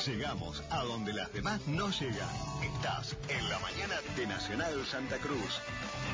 Llegamos a donde las demás no llegan. Estás en la mañana de Nacional Santa Cruz.